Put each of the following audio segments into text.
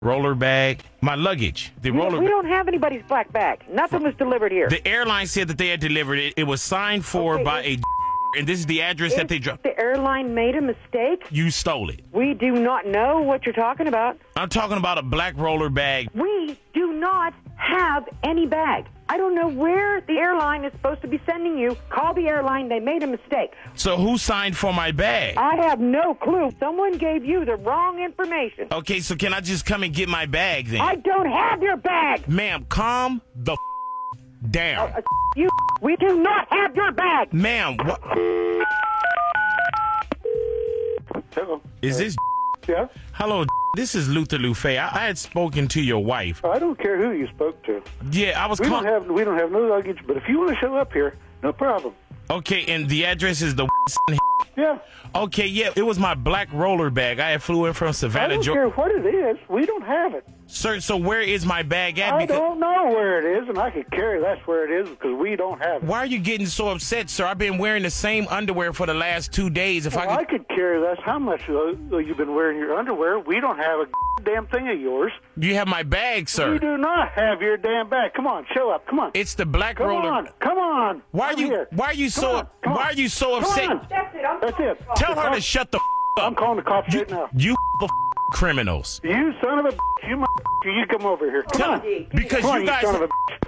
roller bag, my luggage. The roller. We don't have anybody's black bag. Nothing was delivered here. The airline said that they had delivered it. It was signed for by a. And this is the address that they dropped. The airline made a mistake. You stole it. We do not know what you're talking about. I'm talking about a black roller bag. We do not have any bag. I don't know where the airline is supposed to be sending you. Call the airline. They made a mistake. So who signed for my bag? I have no clue. Someone gave you the wrong information. Okay, so can I just come and get my bag then? I don't have your bag. Ma'am, calm the down. We do not have your bag. Ma'am, what? Hello. Is this? Yeah? Hello, this is Luther Lufe. I had spoken to your wife. I don't care who you spoke to. Yeah, I was We calling. don't have no luggage, but if you want to show up here, no problem. Okay, and the address is the. Yeah. Okay, yeah, it was my black roller bag. I had flew in from I Savannah, don't Georgia. care what it is. We don't have it. Sir, so where is my bag at? I don't know where it is, and I could carry that's where it is because we don't have it. Why are you getting so upset, sir? I've been wearing the same underwear for the last 2 days. If Well, I I could carry that's how much you've been wearing your underwear. We don't have a damn thing of yours. you have my bag, sir. We do not have your damn bag. Come on, show up. Come on. It's the black Come roller. on. Come on. Why are I'm you? here. Why are you Come so? on, come on. Why are you so Come upset? on. That's it. Tell her to shut the I'm up. calling the cops right now. You criminals. You son of a bitch. You come over here. Come Tell on. her because Come on, you guys. son of a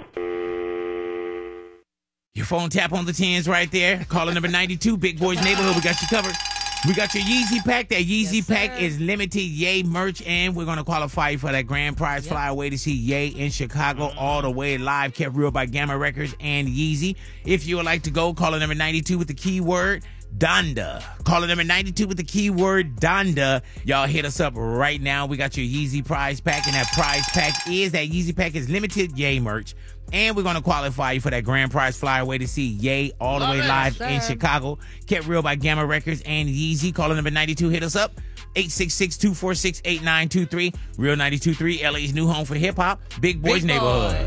Your phone tap on the 10s right there. Caller number 92, Big Boys Neighborhood. We got you covered. We got your Yeezy pack. That Yeezy pack is limited Yay merch, and we're going to qualify you for that grand prize. Fly away to see Yay in Chicago all the way live. Kept real by Gamma Records and Yeezy. If you would like to go, caller number 92 with the keyword Donda. Caller number 92 with the keyword Donda. Y'all hit us up right now. We got your Yeezy prize pack, and that prize pack is limited Yay merch. And we're going to qualify you for that grand prize fly away to see Yay all the way live in Chicago. Kept real by Gamma Records and Yeezy. Caller number 92, hit us up. 866-246-8923. Real 92.3, LA's new home for hip-hop. Big Boys Neighborhood.